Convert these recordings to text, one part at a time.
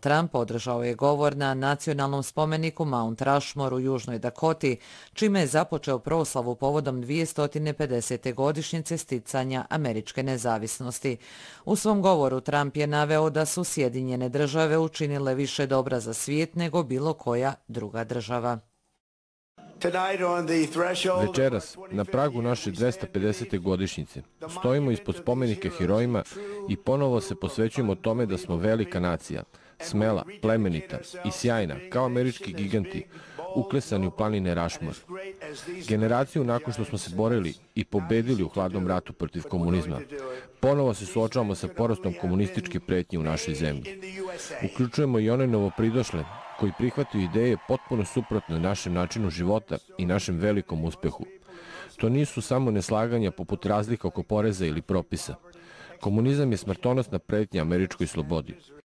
Trump održao je govor na nacionalnom spomeniku Mount Rushmore u Južnoj Dakoti, čime je započeo proslavu povodom 250. godišnjice sticanja američke nezavisnosti. U svom govoru Trump je naveo da su Sjedinjene Države učinile više dobra za svijet nego bilo koja druga država. Večeras, na pragu naše 250. godišnjice, stojimo ispod spomenika herojima i ponovo se posvećujemo tome da smo velika nacija, smela, plemenita i sjajna, kao američki giganti, uklesani u planine Rushmore. Generaciju nakon što smo se borili i pobedili u hladnom ratu protiv komunizma, ponovo se suočavamo sa porastom komunističke pretnje u našoj zemlji. Uključujemo i one novopridošle koji prihvataju ideje potpuno suprotne našem načinu života i našem velikom uspehu. To nisu samo neslaganja poput razlika oko poreza ili propisa. Komunizam je smrtonosna pretnja američkoj slobodi.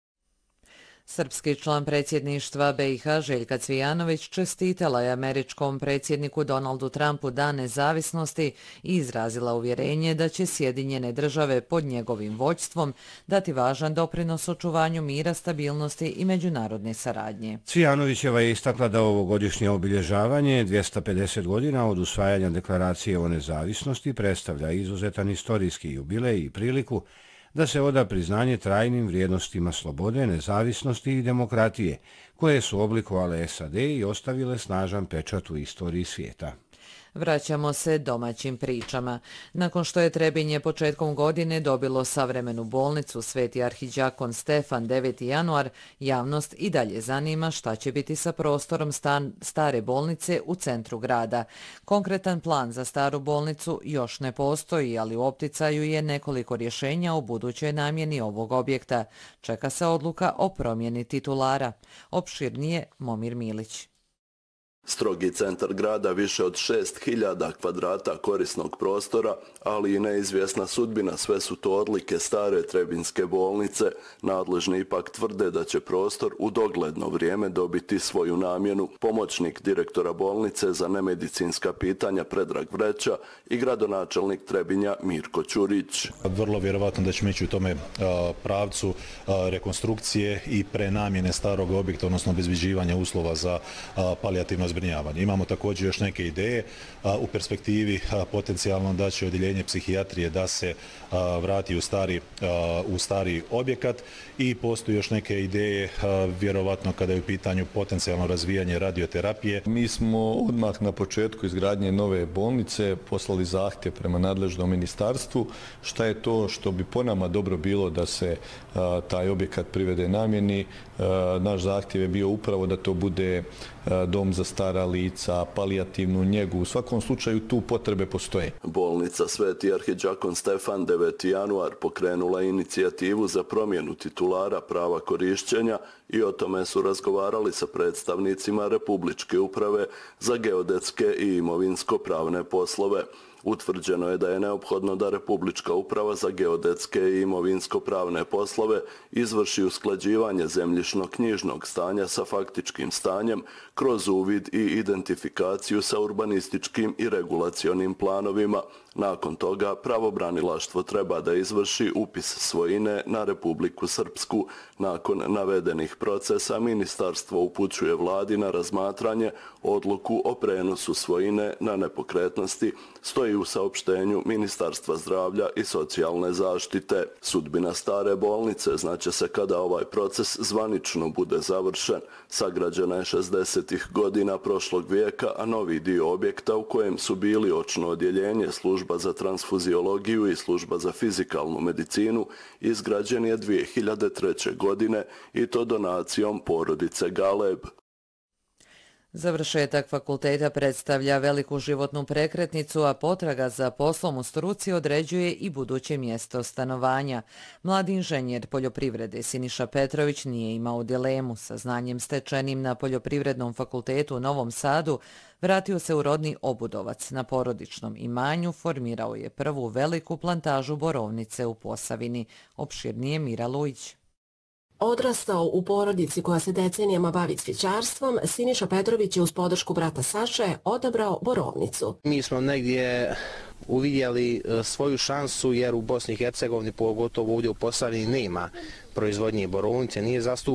Srpski član predsjedništva BiH Željka Cvijanović čestitala je američkom predsjedniku Donaldu Trumpu Dan nezavisnosti i izrazila uvjerenje da će Sjedinjene Države pod njegovim vođstvom dati važan doprinos očuvanju mira, stabilnosti i međunarodne saradnje. Cvijanovićeva je istakla da ovogodišnje obilježavanje 250 godina od usvajanja deklaracije o nezavisnosti predstavlja izuzetan istorijski jubilej i priliku da se oda priznanje trajnim vrijednostima slobode, nezavisnosti i demokratije, koje su oblikovale SAD i ostavile snažan pečat u istoriji svijeta. Vraćamo se domaćim pričama. Nakon što je Trebinje početkom godine dobilo savremenu bolnicu Sveti arhidžakon Stefan 9. januar, javnost i dalje zanima šta će biti sa prostorom stare bolnice u centru grada. Konkretan plan za staru bolnicu još ne postoji, ali u opticaju je nekoliko rješenja o budućoj namjeni ovog objekta. Čeka se odluka o promjeni titulara. Opširnije Momir Milić. Strogi centar grada, više od 6000 kvadrata korisnog prostora, ali i neizvjesna sudbina, sve su to odlike stare Trebinjske bolnice. Nadležni ipak tvrde da će prostor u dogledno vrijeme dobiti svoju namjenu. Pomoćnik direktora bolnice za nemedicinska pitanja Predrag Vreća i gradonačelnik Trebinja Mirko Ćurić. Vrlo vjerovatno da ćemo ići u tome pravcu rekonstrukcije i prenamjene starog objekta, odnosno obezbeđivanja uslova za palijativno zbrinjavanje. Imamo također još neke ideje u perspektivi potencijalno da će odjeljenje psihijatrije da se vrati u stari objekat i postoji još neke ideje vjerovatno kada je u pitanju potencijalno razvijanje radioterapije. Mi smo odmah na početku izgradnje nove bolnice poslali zahtjev prema nadležnom ministarstvu šta je to što bi po nama dobro bilo da se taj objekat privede namjeni. Naš zahtjev je bio upravo da to bude dom za stara lica, palijativnu njegu. U svakom slučaju tu potrebe postoje. Bolnica Sveti arhidžakon Stefan 9. januar pokrenula inicijativu za promjenu titulara prava korišćenja i o tome su razgovarali sa predstavnicima Republičke uprave za geodetske i imovinsko-pravne poslove. Utvrđeno je da je neophodno da Republička uprava za geodetske i imovinsko-pravne poslove izvrši usklađivanje zemljišno-knjižnog stanja sa faktičkim stanjem kroz uvid i identifikaciju sa urbanističkim i regulacionim planovima. Nakon toga pravobranilaštvo treba da izvrši upis svojine na Republiku Srpsku. Nakon navedenih procesa ministarstvo upućuje vladi na razmatranje odluku o prenosu svojine na nepokretnosti, stoji u saopštenju Ministarstva zdravlja i socijalne zaštite. Sudbina stare bolnice znaće se kada ovaj proces zvanično bude završen. Sagrađena je 60. godina prošlog vijeka, a novi dio objekta u kojem su bili očno odjeljenje, služba za transfuziologiju i služba za fizikalnu medicinu izgrađen je 2003. godine i to donacijom porodice Galeb. Završetak fakulteta predstavlja veliku životnu prekretnicu, a potraga za poslom u struci određuje i buduće mjesto stanovanja. Mladi inženjer poljoprivrede Siniša Petrović nije imao dilemu. Sa znanjem stečenim na Poljoprivrednom fakultetu u Novom Sadu vratio se u rodni Obudovac. Na porodičnom imanju formirao je prvu veliku plantažu borovnice u Posavini. Opširnije Mira Lujić. Odrastao u porodici koja se decenijama bavi cvjećarstvom, Siniša Petrović je uz podršku brata Saše odabrao borovnicu. Mi smo negdje uvidjeli svoju šansu jer u Bosni i Hercegovini, pogotovo ovdje u Posavini, nema proizvodnje borovnice, nije zastupljeno.